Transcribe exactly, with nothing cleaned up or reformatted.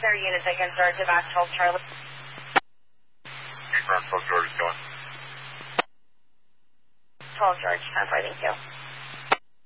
Their units against our to back twelve Charlie. Confirm twelve George is going. twelve George, ten four, thank you.